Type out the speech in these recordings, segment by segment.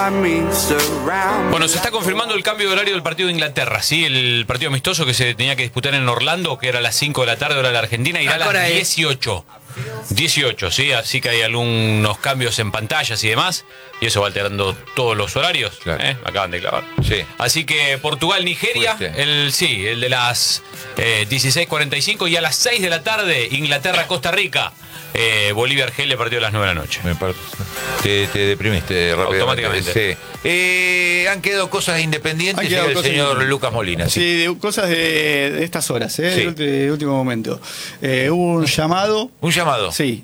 Bueno, se está confirmando el cambio de horario del partido de Inglaterra, ¿sí? El partido amistoso que se tenía que disputar en Orlando, que era a las 5 de la tarde, hora de la Argentina, irá a las 18. 18, ¿sí? Así que hay algunos cambios en pantallas y demás, y eso va alterando todos los horarios. Claro. Acaban de clavar. Sí. Así que Portugal-Nigeria, el de las 16:45, y a las 6 de la tarde, Inglaterra-Costa Rica. Bolivia-Argelia, partido a las 9 de la noche. Te deprimiste automáticamente. Sí. Han quedado cosas independientes del señor Lucas Molina. Sí, cosas de estas horas, Sí. de último momento. Hubo un llamado. ¿Un llamado? Sí.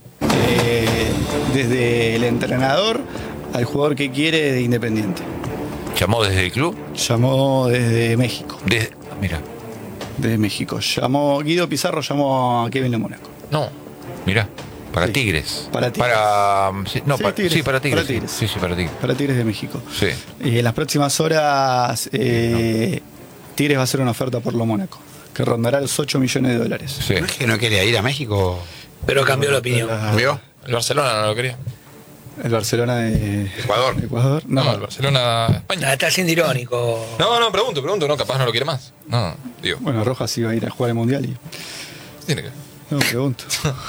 Desde el entrenador al jugador que quiere de Independiente. ¿Llamó desde el club? Llamó desde México. Mira. Desde México. Guido Pizarro llamó a Kevin de Mónaco. No. Mira. Para Sí. Tigres. Para Tigres. Sí, para Tigres. Para Tigres. Sí, para Tigres. Para Tigres de México. Sí. En las próximas horas, Tigres va a hacer una oferta por lo Mónaco, que rondará los 8 millones de dólares. Sí. ¿No es que no quería ir a México? Pero cambió la opinión. ¿Cambió? El Barcelona no lo quería. El Barcelona de Ecuador. Ecuador. No, el Barcelona de España. Está siendo irónico. No, pregunto, no, capaz no lo quiere más. No, digo. Bueno, Rojas iba a ir a jugar el Mundial y... ¿Qué tiene que ver? No, pregunto.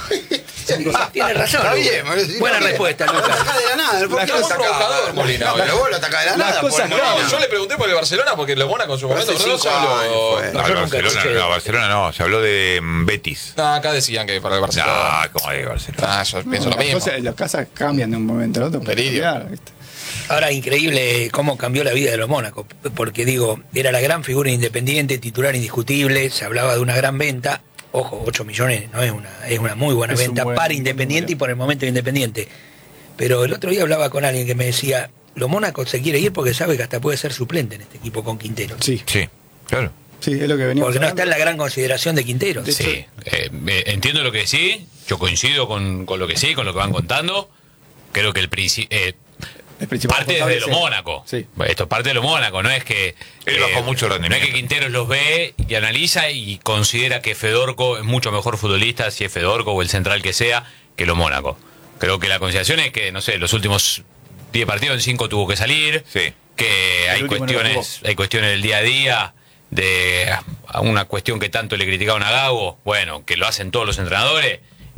Tiene razón. Está Lucas. bien, Mauricio. Buena respuesta, Lo Lucas. atacás de la nada. ¿Por qué lo Está atacás? provocador, Molina. No, pero vos lo atacás de la Las nada. cosas por Molina. No, yo le pregunté por el Barcelona porque lo Mónaco en su momento. hace Pero no se 5 habló. años fue. No, Yo nunca escuché. Barcelona no, se habló de Betis. No, acá decían que para el Barcelona. No, ¿cómo hay Barcelona? Yo pienso lo mismo. Las cosas cambian de un momento a otro. Delirio. Ahora, increíble cómo cambió la vida de los Mónacos, porque digo, era la gran figura independiente, titular indiscutible, se hablaba de una gran venta. Ojo, 8 millones no es una muy buena venta para Independiente y por el momento de Independiente. Pero el otro día hablaba con alguien que me decía, los Mónacos se quiere ir porque sabe que hasta puede ser suplente en este equipo con Quintero. Sí, claro. sí, es lo que venimos Porque no hablando. está en la gran consideración de Quintero. Sí, entiendo lo que decís, yo coincido con lo que sí, con lo que van contando. Creo que el principal parte desde lo Mónaco. Sí. Esto parte de lo Mónaco, no es que Él bajó mucho el no es rendimiento. que Quinteros los ve y analiza y considera que Fedorco es mucho mejor futbolista, si es Fedorco o el central que sea, que lo Mónaco. Creo que la consideración es que, no sé, los últimos 10 partidos en 5 tuvo que salir, Sí. que hay último no lo cuestiones del día a día, de una cuestión que tanto le criticaban a Gago, bueno, que lo hacen todos los entrenadores.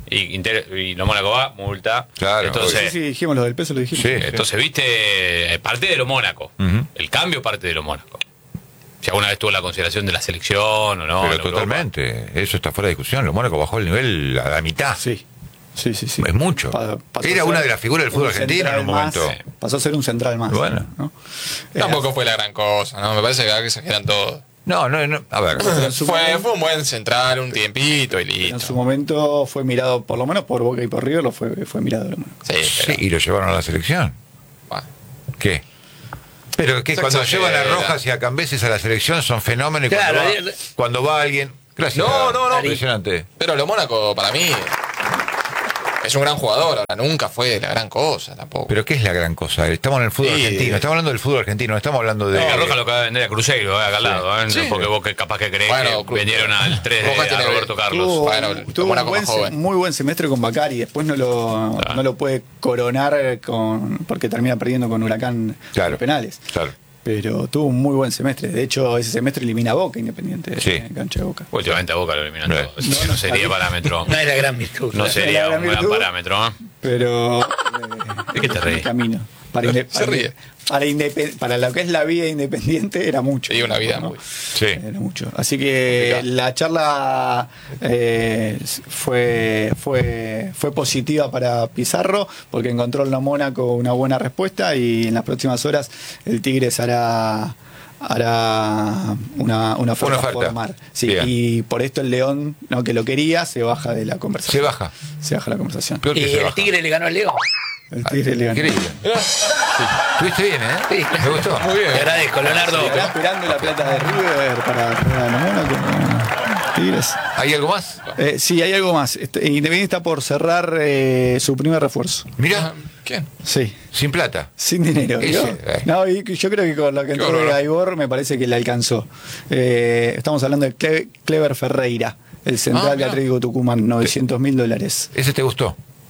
Y lo Mónaco va, multa. Claro, Entonces, Sí, dijimos lo del peso, lo dijimos. Sí. entonces, viste, parte de lo Mónaco. Ujú. El cambio parte de lo Mónaco. Si alguna vez tuvo la consideración de la selección o no. Pero en Europa. totalmente. Eso está fuera de discusión. Los Mónaco bajó el nivel a la mitad. Sí. Es mucho. Pasó Era a una ser de las figuras del fútbol un argentino en un central momento. más. Pasó a ser un central más. Bueno. ¿no? Tampoco fue la gran cosa, ¿no? Me parece que acá exageran todo. No. A ver. Fue un buen central, un tiempito y En listo. su momento fue mirado, por lo menos por Boca y por River, fue mirado. Sí, Sí, pero, y lo llevaron a la selección. bueno. ¿Qué? Pero que Se cuando exagera. llevan a Rojas y a Cambeses a la selección son fenómenos. Y Claro, cuando va alguien. Gracias. No. Impresionante. Pero lo Mónaco, para mí, es un gran jugador. Ahora, nunca fue la gran cosa tampoco. Pero ¿qué es la gran cosa? Estamos en el fútbol Sí. argentino. Estamos hablando del fútbol argentino. No estamos hablando de. La Roja lo acaba de vender a Cruzeiro, acá al lado, ¿eh? Sí. Porque vos que capaz que creés Bueno, que vendieron al 3 Roja de tiene- Roberto Carlos. Bueno, tuvo Mónaco un más joven. muy buen semestre con Bacari, después no lo puede coronar porque termina perdiendo con Huracán Claro. los penales. Claro. Pero tuvo un muy buen semestre. De hecho, ese semestre elimina a Boca Independiente Sí. en cancha de Boca. Últimamente a Boca lo eliminan Bueno. todo. Eso no sería parámetro. No es la gran virtud. No sería la gran un gran virtud. parámetro, ¿eh? Pero ¿De qué te reís? camino. Se ríe. Para lo que es la vida independiente era mucho. Sí, una vida ¿no? muy. Sí. Era mucho. Así que Complicado. la charla fue positiva para Pizarro porque encontró en la Mónaco una buena respuesta y en las próximas horas el Tigres hará una oferta por mar. Sí, Bien. y por esto el León, no, que lo quería, se baja de la conversación. Se baja. Se baja la conversación. Peor que Y se el baja. Tigre le ganó al León. El Tigre le ganó. Increíble. Estuviste bien, ¿eh? Sí. Me gustó. Muy bien. Te agradezco, Leonardo. Estará esperando la plata de River para la Mónaco. Tigres. ¿Hay algo más? Sí, hay algo más. Independiente está por cerrar su primer refuerzo. Mira, ¿Quién? Sí. sin plata. Sin dinero. ¿vio? Ese, No, y yo creo que con lo que entró horror. de Gaibor me parece que le alcanzó. Estamos hablando de Clever Ferreira, el central de mira. Atlético Tucumán, $900.000. ¿Ese te gustó?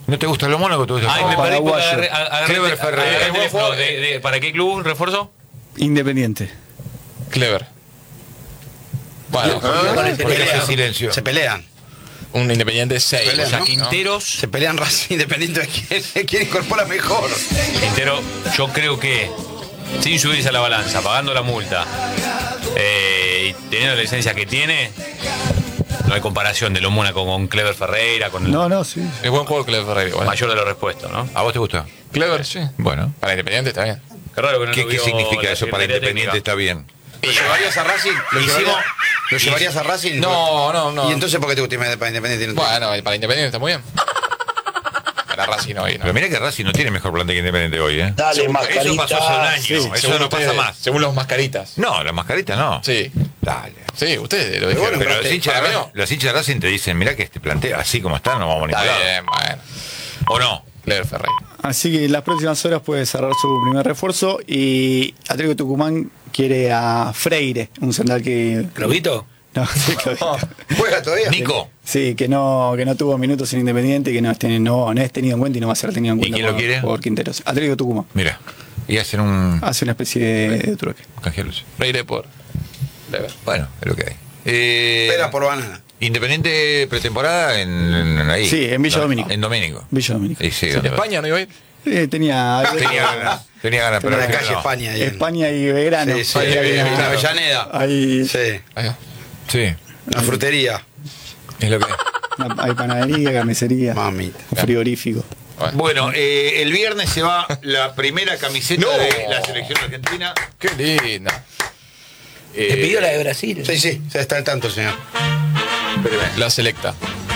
¿No te gusta lo Mónaco? ¿Te gusta Ay, me perdí porque agarré Clever Ferreira. el teléfono. ¿Para qué club refuerzo? Independiente. Clever. Bueno, ¿Por qué ese silencio? Se pelean. un Independiente 6. Pelean, O sea, ¿no? Quinteros. Se pelean Racing Independiente de quién incorpora mejor. Quintero, yo creo que sin subirse a la balanza, pagando la multa y teniendo la licencia que tiene, no hay comparación de lo Mónaco con Clever Ferreira, con el No, sí. Es buen juego Clever Ferreira. Igual. mayor de los respuestos, ¿no? ¿A vos te gusta? Clever, sí. Bueno. Para Independiente está bien. Qué raro que no ¿Qué lo vio significa la eso para Secretaría Independiente? Técnica. Está bien. ¿Lo llevarías a Racing? ¿Lo llevarías a Racing? No. ¿Y entonces por qué te gusta para Independiente? Bueno, para Independiente está muy bien. Para Racing hoy, ¿no? Pero mira que Racing no tiene mejor planta que Independiente hoy, ¿eh? Dale, Eso mascarita. pasó hace un año. Sí, Eso Según no pasa ustedes, más. Según los mascaritas. No, la mascarita no. Sí. Dale. Sí, ustedes lo dijeron. Pero los hinchas, para de mí Racing, los hinchas de Racing te dicen, mirá que este planteo, así como está, no vamos a Está ningún lado. bien, bueno. ¿O no? Clever Ferreira. Así que en las próximas horas puede cerrar su primer refuerzo y Atlético Tucumán quiere a Freire, un central que... ¿Globito? No, sí, Clavito. ¿Juega todavía? Nico. Sí, que no tuvo minutos en Independiente, que no es tenido en cuenta y no va a ser tenido en cuenta quién lo quiere? por Quinteros. Atlético Tucumán. Mira. Y hacen un Hace una especie de trueque. canjeros. Freire por Clever. Bueno, es lo que hay. Espera por banana. Independiente pretemporada en ahí. Sí, en Villa Domínico. En Domínico. Villa Domínico. Y sí, ¿De España no iba a ir? Tenía Tenía ganas, pero En la al final calle no. España. ahí en- España y Belgrano. Sí, sí, Ahí había- en Avellaneda. Hay, Sí, Ahí va. Sí, una frutería. es lo que hay. hay panadería, carnicería, Mamita. un frigorífico. Bueno, el viernes se va la primera camiseta No. de la selección argentina. Qué linda. ¿Te pidió la de Brasil? Sí, se está al tanto, señor. Espérame. La selecta.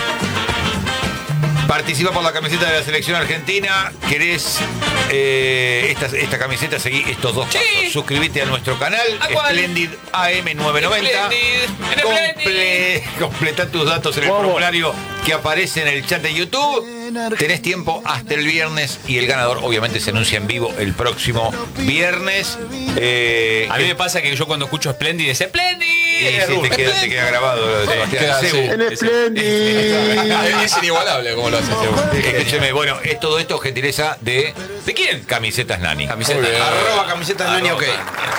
Participa por la camiseta de la selección argentina. ¿Querés esta camiseta? Seguí estos dos pasos. Suscríbete a nuestro canal, ¿A cuál? Splendid AM990. Completa tus datos en el formulario que aparece en el chat de YouTube. Tenés tiempo hasta el viernes y el ganador obviamente se anuncia en vivo el próximo viernes. A mí me pasa que yo cuando escucho Splendid, dice Splendid. Sí, te queda grabado, Sebastián. queda así. Sebu. El Splendid. Es inigualable como lo hace este. Escúcheme, bueno, todo esto es gentileza de quién? Camisetas Nani. Camiseta. Arroba camisetas Nani, ok.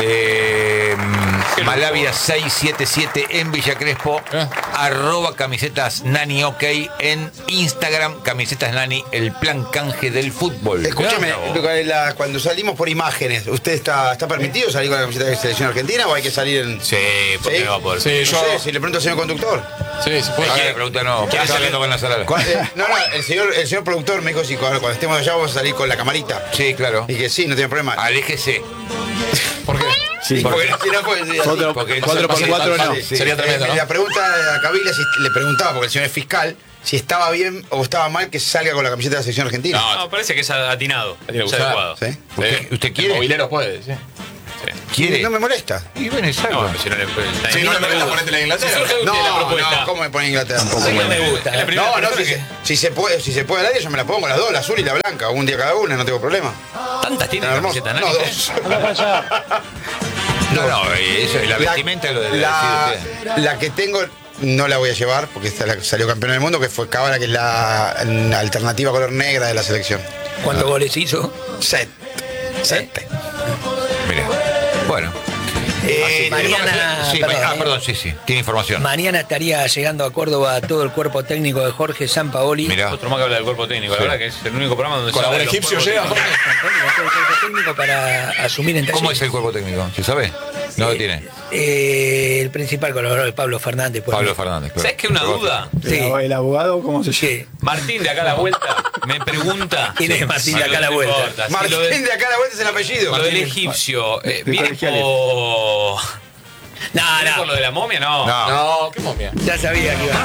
Malavia 677 en Villa Crespo. Arroba camisetas Nani, ok. En Instagram, camisetas Nani, el plan canje del fútbol. Escúchame, Claro. cuando salimos por imágenes, ¿usted está permitido salir con la camiseta de selección argentina o hay que salir en.? Sí, ¿por qué ¿Sí? no va a poder? Sí, No yo. sé, si le pregunto al señor conductor. Sí, se puede. ¿Quién le pregunta? No, ¿qué está hablando con la sala? No, el señor productor me dijo si cuando estemos allá vamos a salir con la camarita. Sí, claro. Y que sí, no tiene problema. Aléjese. ¿Por qué? Sí. Porque si no puede ser así. Cuatro- porque el 4x4 no. Sí, Sería tremendo, ¿no? La pregunta a Cavila le preguntaba, porque el señor es fiscal, si estaba bien o estaba mal que salga con la camiseta de la selección argentina. No, parece que es atinado. Tiene que Es usar. adecuado. ¿Sí? ¿Usted quiere? El movilero puede, sí. ¿Quiere? No me molesta. Y bueno, es algo. No, si no le Sí, no, la ponete la de Inglaterra. Si surge de usted la propuesta. ¿cómo me pone Inglaterra? Sí, no me gusta. La primera No, persona si se puede al aire yo me la pongo, las dos, la azul y la blanca, un día cada una, no tengo problema. ¿Tantas tiene Tan la hermoso. camiseta No, Nani? dos. No, eso, la vestimenta es lo de la que tengo no la voy a llevar porque esta la salió campeona del mundo, que fue Cábala, que es la alternativa color negra de la selección. ¿Cuántos goles hizo? Sete. Mira. Bueno. Mañana, Sí, perdón, perdón, sí. Tiene información. Mañana estaría llegando a Córdoba todo el cuerpo técnico de Jorge Sampaoli. Mira. Otro más que habla del cuerpo técnico. La Sí. verdad que es el único programa donde Con se habla el de los egipcio cuerpos llega, técnicos. Todo el cuerpo técnico para asumir en ¿Cómo Talleres. es el cuerpo técnico? ¿Se sabe? No lo tiene. El principal colaborador es Pablo Fernández. pues. Pablo Fernández. Claro. ¿Sabes qué? Una duda. Sí. El abogado, ¿cómo se llama? Sí. Martín de acá a la vuelta me pregunta. ¿Quién es Martín de acá a la No vuelta? importa, si Martín lo de- de acá a la vuelta es el apellido. Lo del egipcio, ¿viene colegiales. por No, ¿viene por no. lo de la momia? No. No. No, qué momia. Ya sabía que iba.